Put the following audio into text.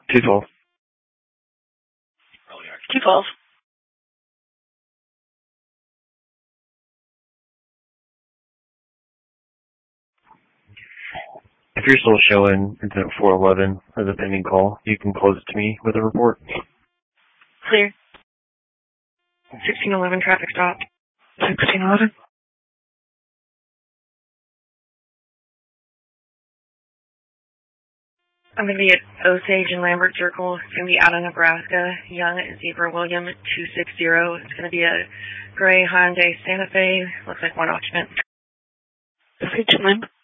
212. 212. If you're still showing incident 411 as a pending call, you can close it to me with a report. Clear. 1611 traffic stop. 1611. I'm going to be at Osage and Lambert Circle. It's going to be out of Nebraska. Young Zebra William 260. It's going to be a gray Hyundai Santa Fe. Looks like one occupant. Osage and Lambert.